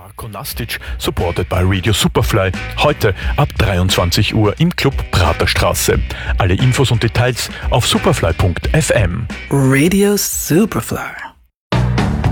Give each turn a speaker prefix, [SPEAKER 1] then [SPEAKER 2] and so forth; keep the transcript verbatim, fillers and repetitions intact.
[SPEAKER 1] Marko Nastic, supported by Radio Superfly, heute ab dreiundzwanzig Uhr im Club Praterstraße. Alle Infos und Details auf superfly punkt f m.
[SPEAKER 2] Radio Superfly.